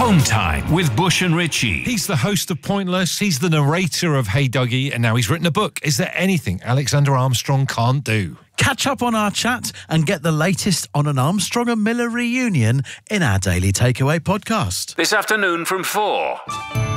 Home Time with Bush and Richie. He's the host of Pointless. He's the narrator of Hey Dougie, and now he's written a book. Is there anything Alexander Armstrong can't do? Catch up on our chat and get the latest on an Armstrong and Miller reunion in our Daily Takeaway podcast. This afternoon from 4.